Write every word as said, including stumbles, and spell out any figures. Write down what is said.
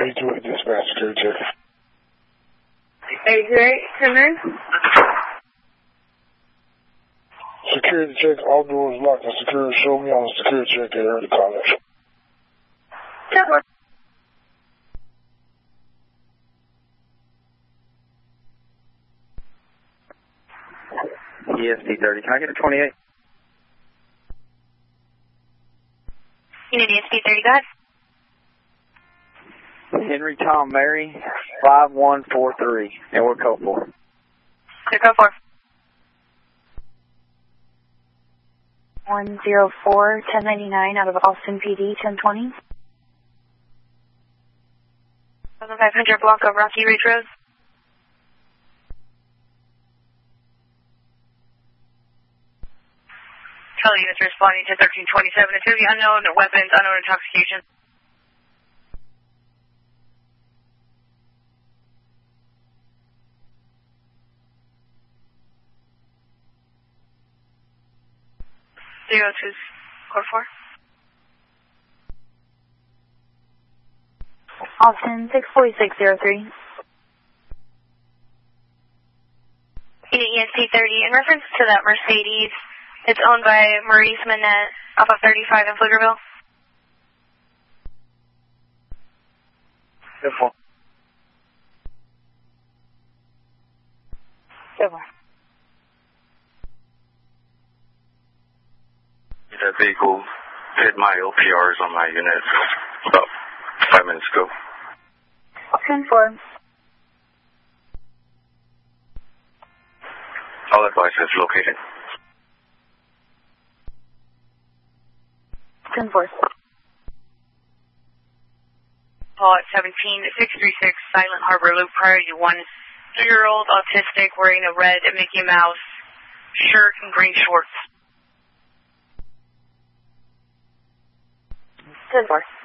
eighty-two eight dispatch, security check. eighty-two eight, ten nine. Security check, all doors locked and security. Show me on the security check they heard the college. ten four. E S P thirty, can I get a twenty-eight? Unit E S P thirty, go ahead. Henry Tom Mary, five one four three, and we're code four. Clear code four. one zero four, ten ninety-nine out of Austin P D, ten twenty. five hundred block of Rocky Ridge Road. Tell units responding to thirteen twenty-seven. It's the unknown weapons, unknown intoxication. Zero two, core four. Austin six forty-six zero three. Unit E S P thirty. In reference to that Mercedes, it's owned by Maurice Manette off of thirty-five in Pflugerville. Good one. Good one. That vehicle hit my L P Rs on my unit about five minutes ago. ten four. All advice is located. ten four. Paul at seventeen six three six Silent Harbor Loop, priority one. Three-year-old autistic wearing a red Mickey Mouse shirt and green shorts. ten four.